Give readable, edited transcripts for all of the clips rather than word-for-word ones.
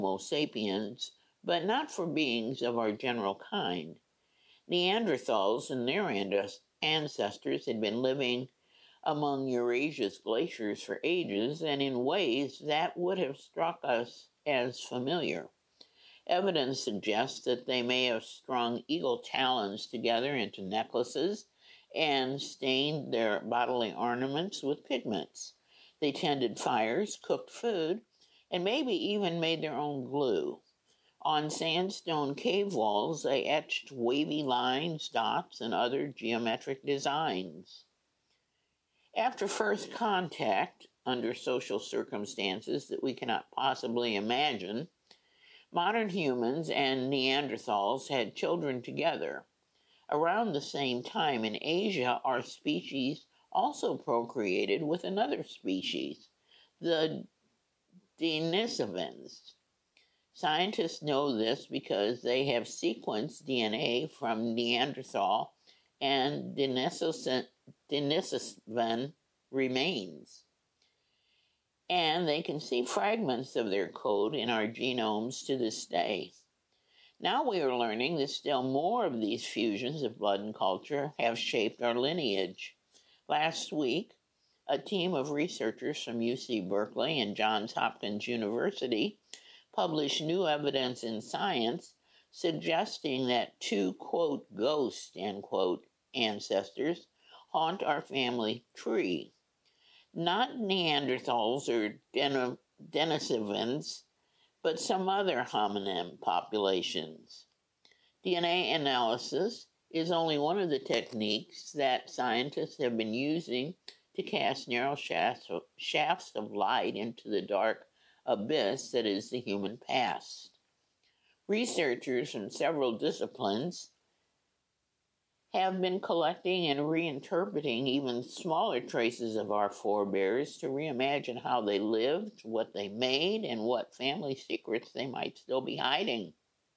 Homo sapiens, but not for beings of our general kind. Neanderthals and their ancestors had been living among Eurasia's glaciers for ages, and in ways that would have struck us as familiar. Evidence suggests that they may have strung eagle talons together into necklaces and stained their bodily ornaments with pigments. They tended fires, cooked food, and maybe even made their own glue. On sandstone cave walls, they etched wavy lines, dots, and other geometric designs. After first contact, under social circumstances that we cannot possibly imagine, modern humans and Neanderthals had children together. Around the same time in Asia, our species also procreated with another species, the Denisovans. Scientists know this because they have sequenced DNA from Neanderthal and Denisovan remains. And they can see fragments of their code in our genomes to this day. Now we are learning that still more of these fusions of blood and culture have shaped our lineage. Last week, a team of researchers from UC Berkeley and Johns Hopkins University published new evidence in Science suggesting that two, quote, ghost, end quote, ancestors haunt our family tree. Not Neanderthals or Denisovans, but some other hominin populations. DNA analysis is only one of the techniques that scientists have been using to cast narrow shafts of light into the dark abyss that is the human past. Researchers from several disciplines have been collecting and reinterpreting even smaller traces of our forebears to reimagine how they lived, what they made, and what family secrets they might still be hiding.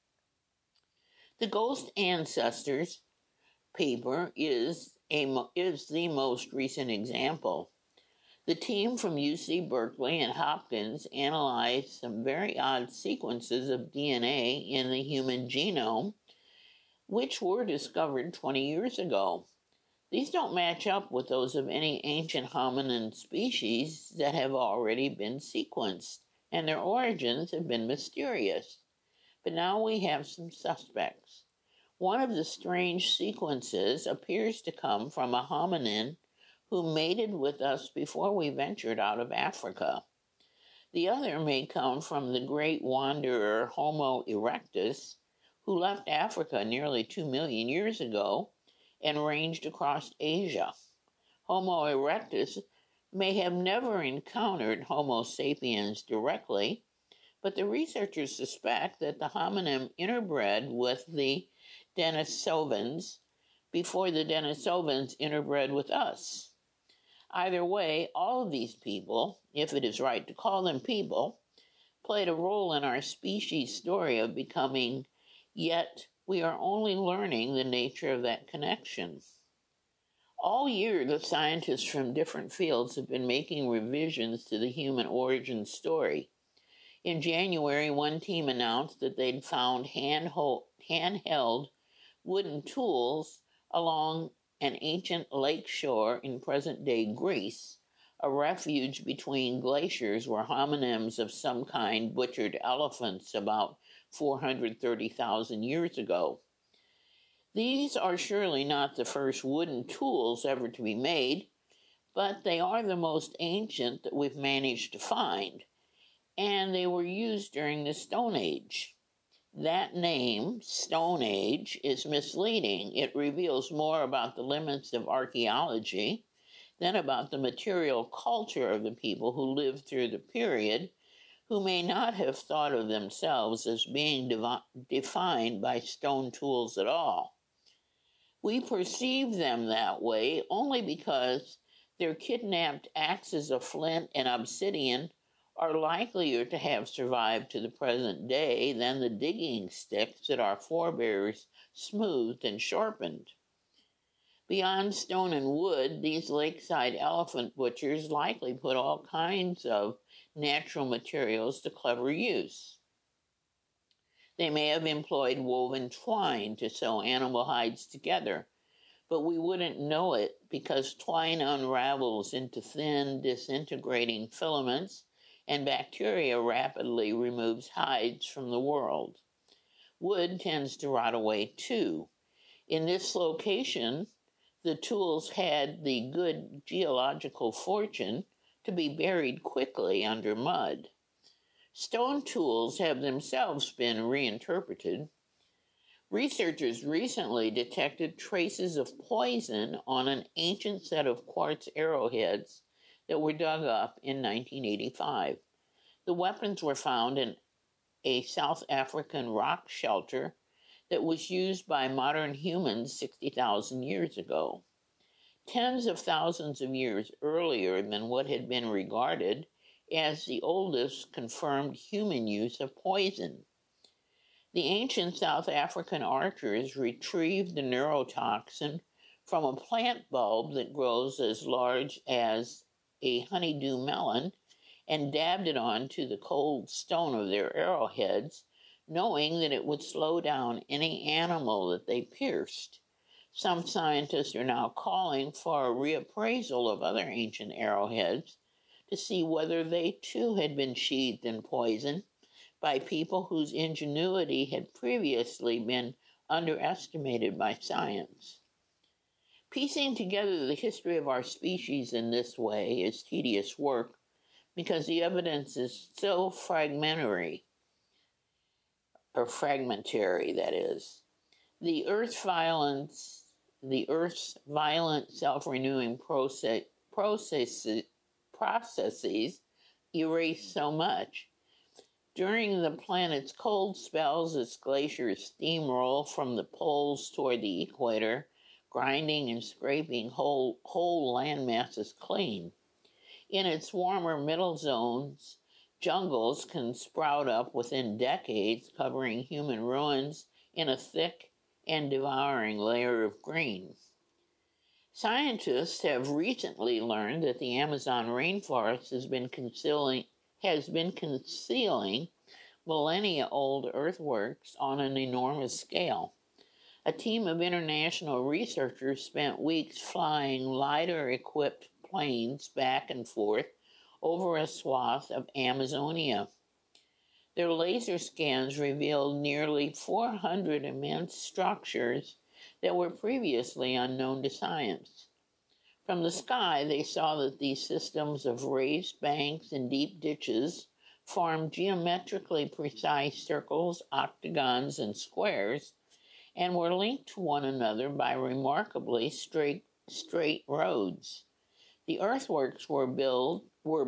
The Ghost Ancestors paper is the most recent example. The team from UC Berkeley and Hopkins analyzed some very odd sequences of DNA in the human genome, which were discovered 20 years ago. These don't match up with those of any ancient hominin species that have already been sequenced, and their origins have been mysterious. But now we have some suspects. One of the strange sequences appears to come from a hominin who mated with us before we ventured out of Africa. The other may come from the great wanderer Homo erectus, who left Africa nearly 2 million years ago and ranged across Asia. Homo erectus may have never encountered Homo sapiens directly, but the researchers suspect that the hominin interbred with the Denisovans before the Denisovans interbred with us. Either way, all of these people, if it is right to call them people, played a role in our species' story of becoming, yet we are only learning the nature of that connection. All year, the scientists from different fields have been making revisions to the human origin story. In January, one team announced that they'd found handheld wooden tools along an ancient lake shore in present-day Greece, a refuge between glaciers where hominins of some kind butchered elephants about 430,000 years ago. These are surely not the first wooden tools ever to be made, but they are the most ancient that we've managed to find, and they were used during the Stone Age. That name, Stone Age, is misleading. It reveals more about the limits of archaeology than about the material culture of the people who lived through the period, who may not have thought of themselves as being defined by stone tools at all. We perceive them that way only because their kidnapped axes of flint and obsidian are likelier to have survived to the present day than the digging sticks that our forebears smoothed and sharpened. Beyond stone and wood, these lakeside elephant butchers likely put all kinds of natural materials to clever use. They may have employed woven twine to sew animal hides together, but we wouldn't know it because twine unravels into thin, disintegrating filaments, and bacteria rapidly removes hides from the world. Wood tends to rot away too. In this location, the tools had the good geological fortune to be buried quickly under mud. Stone tools have themselves been reinterpreted. Researchers recently detected traces of poison on an ancient set of quartz arrowheads that were dug up in 1985. The weapons were found in a South African rock shelter that was used by modern humans 60,000 years ago. Tens of thousands of years earlier than what had been regarded as the oldest confirmed human use of poison. The ancient South African archers retrieved the neurotoxin from a plant bulb that grows as large as a honeydew melon and dabbed it onto the cold stone of their arrowheads, knowing that it would slow down any animal that they pierced. Some scientists are now calling for a reappraisal of other ancient arrowheads to see whether they too had been sheathed in poison by people whose ingenuity had previously been underestimated by science. Piecing together the history of our species in this way is tedious work because the evidence is so fragmentary, that is. The Earth's violent self-renewing processes erase so much. During the planet's cold spells, its glaciers steamroll from the poles toward the equator, grinding and scraping whole land masses clean. In its warmer middle zones, jungles can sprout up within decades, covering human ruins in a thick and devouring layer of green. Scientists have recently learned that the Amazon rainforest has been concealing millennia-old earthworks on an enormous scale. A team of international researchers spent weeks flying LiDAR-equipped planes back and forth over a swath of Amazonia. Their laser scans revealed nearly 400 immense structures that were previously unknown to science. From the sky, they saw that these systems of raised banks and deep ditches formed geometrically precise circles, octagons, and squares, and were linked to one another by remarkably straight roads. The earthworks were built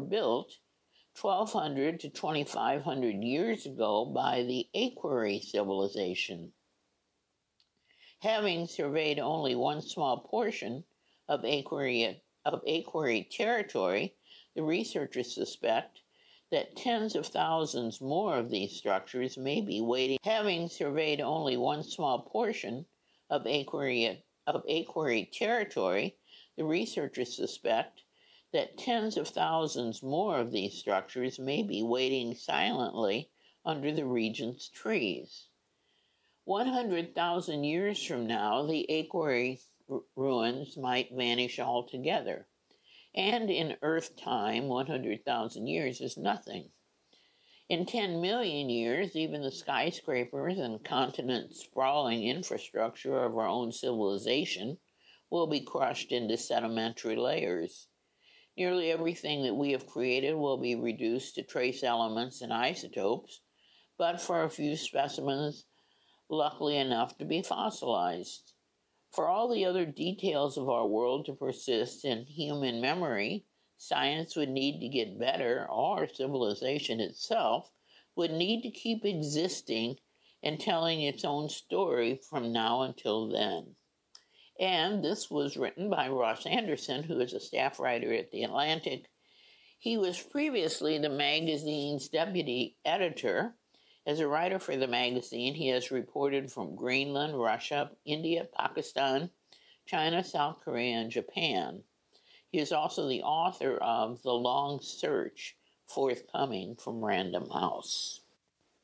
1,200 to 2,500 years ago by the Aquiry civilization. Having surveyed only one small portion of Aquiry territory, the researchers suspect that tens of thousands more of these structures may be waiting. Having surveyed only one small portion of Aquiry territory, the researchers suspect that tens of thousands more of these structures may be waiting silently under the region's trees. 100,000 years from now, the Aquiry ruins might vanish altogether. And in Earth time, 100,000 years is nothing. In 10 million years, even the skyscrapers and continent-sprawling infrastructure of our own civilization will be crushed into sedimentary layers. Nearly everything that we have created will be reduced to trace elements and isotopes, but for a few specimens, luckily enough to be fossilized. For all the other details of our world to persist in human memory, science would need to get better, or civilization itself would need to keep existing and telling its own story from now until then. And this was written by Ross Anderson, who is a staff writer at The Atlantic. He was previously the magazine's deputy editor. As a writer for the magazine, he has reported from Greenland, Russia, India, Pakistan, China, South Korea, and Japan. He is also the author of The Long Search, forthcoming from Random House.